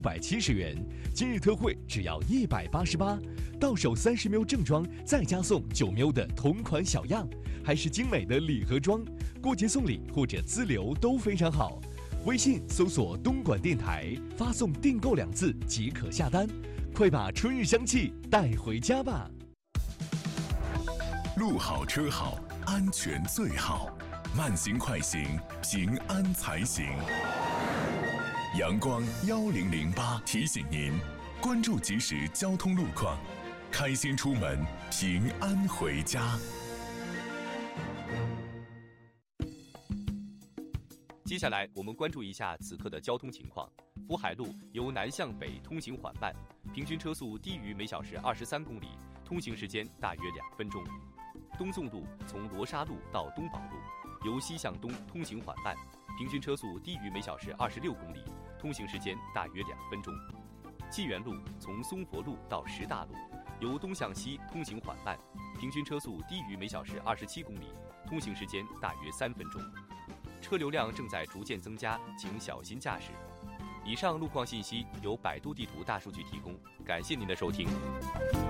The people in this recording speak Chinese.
170元，今日特惠只要188，到手30ml正装，再加送9ml的同款小样，还是精美的礼盒装，过节送礼或者自留都非常好。微信搜索东莞电台，发送订购2字即可下单，快把春日香气带回家吧。 路好车好，安全最好，慢行快行，平安才行。阳光1008提醒您，关注即时交通路况，开心出门，平安回家。 接下来我们关注一下此刻的交通情况。福海路由南向北通行缓慢，平均车速低于每小时23公里，通行时间大约2分钟。东纵路从罗沙路到东宝路，由西向东通行缓慢，平均车速低于每小时26公里，通行时间大约2分钟。济源路从松佛路到石大路，由东向西通行缓慢，平均车速低于每小时27公里，通行时间大约3分钟。车流量正在逐渐增加，请小心驾驶。以上路况信息由百度地图大数据提供，感谢您的收听。